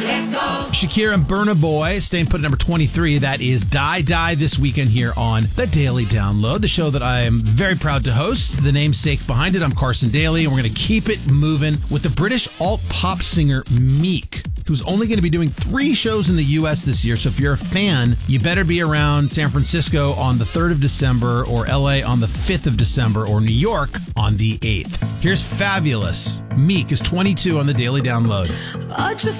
Let's go. Shakira and Burna Boy staying put at number 23. That is Die Die this weekend here on The Daily Download, the show that I am very proud to host. The namesake behind it, I'm Carson Daly, and we're going to keep it moving with the British alt-pop singer Meek, who's only going to be doing 3 shows in the U.S. this year. So if you're a fan, you better be around San Francisco on the 3rd of December, or L.A. on the 5th of December, or New York on the 8th. Here's Fabulous. Meek is 22 on the Daily Download. I just